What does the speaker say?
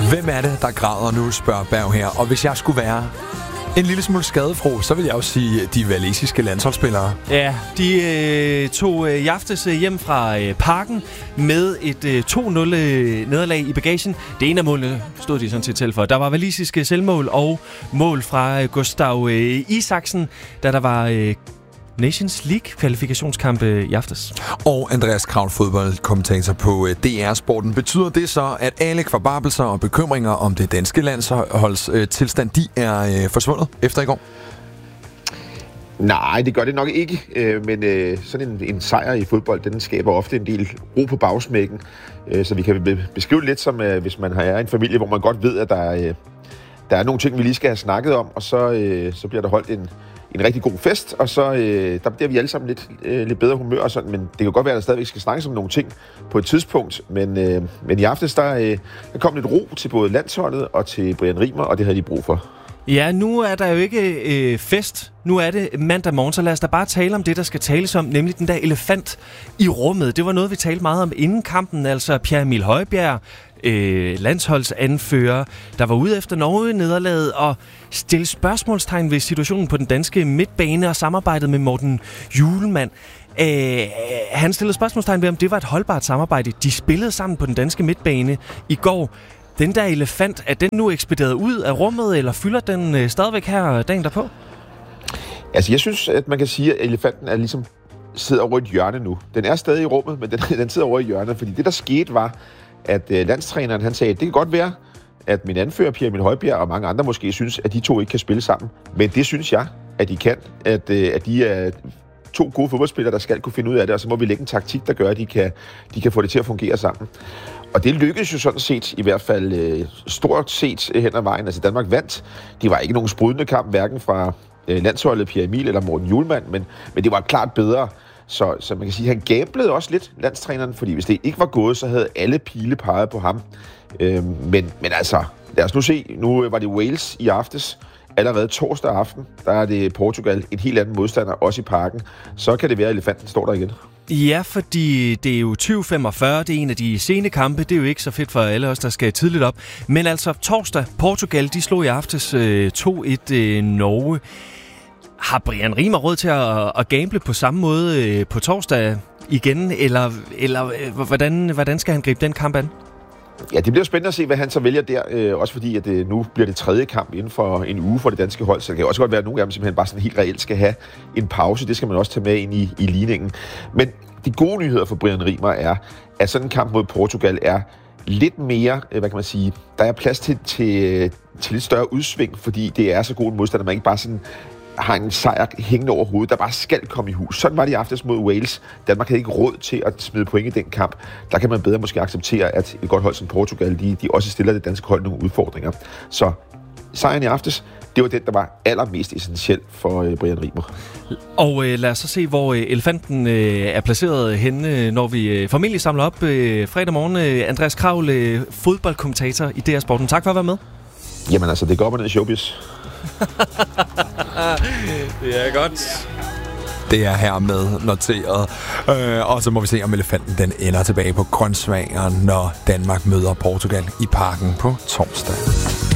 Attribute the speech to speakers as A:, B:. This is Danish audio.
A: Hvem er det, der græder nu, spørger Berg her. Og hvis jeg skulle være en lille smule skadefro, så vil jeg også sige de walisiske landsholdsspillere.
B: Ja, de tog i aftes hjem fra Parken med et 2-0 nederlag i bagagen. Det ene af målene stod de sådan set til for. Der var walisiske selvmål og mål fra Gustav Isaksen, da der var Nations League-kvalifikationskampe i aftes.
A: Og Andreas Kraul, fodboldkommentator på DR Sporten. Betyder det så, at alle kvababbelser og bekymringer om det danske landsholds tilstand, de er forsvundet efter i går?
C: Nej, det gør det nok ikke, men sådan en sejr i fodbold, den skaber ofte en del ro på bagsmækken. Så vi kan beskrive det lidt som, hvis man har en familie, hvor man godt ved, at der er nogle ting, vi lige skal have snakket om, og så bliver der holdt en rigtig god fest, og så der bliver vi alle sammen lidt bedre humør og sådan, men det kan godt være, at der stadigvæk skal snakkes om nogle ting på et tidspunkt, men i aftes, der kom lidt ro til både landsholdet og til Brian Riemer, og det havde de brug for.
B: Ja, nu er der jo ikke fest. Nu er det mandag morgen, så lad os da bare tale om det, der skal tales om, nemlig den der elefant i rummet. Det var noget, vi talte meget om inden kampen, altså Pierre Emil Højbjerg, landsholdsanfører, der var ude efter Norge-nederlaget og stille spørgsmålstegn ved situationen på den danske midtbane og samarbejdet med Morten Hjulmand. Han stillede spørgsmålstegn ved, om det var et holdbart samarbejde. De spillede sammen på den danske midtbane i går. Den der elefant, er den nu ekspederet ud af rummet, eller fylder den stadigvæk her dagen derpå? Altså,
C: jeg synes, at man kan sige, at elefanten er ligesom sidder over et hjørne nu. Den er stadig i rummet, men den sidder over i hjørnet, fordi det, der skete, var, at landstræneren, han sagde, at det kan godt være, at min anfører, Pierre Emil Højbjerg, og mange andre måske synes, at de to ikke kan spille sammen. Men det synes jeg, at de kan. At de er to gode fodboldspillere, der skal kunne finde ud af det, og så må vi lægge en taktik, der gør, at de kan få det til at fungere sammen. Og det lykkedes jo sådan set, i hvert fald stort set hen ad vejen. Altså Danmark vandt. Det var ikke nogen sprudende kamp, hverken fra landsholdet Pierre Emil eller Morten Hjulmand, men det var klart bedre. Så man kan sige, at han gamblede også lidt, landstræneren, fordi hvis det ikke var gået, så havde alle pile peget på ham. Men altså, lad os nu se. Nu var det Wales i aftes. Allerede torsdag aften, der er det Portugal, en helt anden modstander, også i Parken. Så kan det være, at elefanten står der igen.
B: Ja, fordi det er jo 2045, det er en af de sene kampe. Det er jo ikke så fedt for alle os, der skal tidligt op. Men altså torsdag, Portugal, de slog i aftes 2-1 Norge. Har Brian Riemer råd til at gamble på samme måde på torsdag igen? Eller hvordan skal han gribe den kamp an?
C: Ja, det bliver spændende at se, hvad han så vælger der. Også fordi, at nu bliver det tredje kamp inden for en uge for det danske hold. Så det kan også godt være, at nogle af dem simpelthen bare sådan helt reelt skal have en pause. Det skal man også tage med ind i ligningen. Men de gode nyheder for Brian Riemer er, at sådan en kamp mod Portugal er lidt mere, hvad kan man sige, der er plads til lidt større udsving, fordi det er så god en modstander, man ikke bare sådan har en sejr hængende over hovedet, der bare skal komme i hus. Sådan var det i aftes mod Wales. Danmark havde ikke råd til at smide point i den kamp. Der kan man bedre måske acceptere, at et godt hold som Portugal, de også stiller det danske hold nogle udfordringer. Så sejren i aftes, det var den, der var allermest essentiel for Brian Riemer. Og
B: lad os så se, hvor elefanten er placeret henne, når vi formentlig samler op fredag morgen. Andreas Kraul, fodboldkommentator i DR Sporten. Tak for at være med.
C: Jamen altså, det går op og ned i showbiz.
B: Det er godt.
A: Det er hermed noteret. Og så må vi se, om elefanten den ender tilbage på grønsvangeren, når Danmark møder Portugal i Parken på torsdag.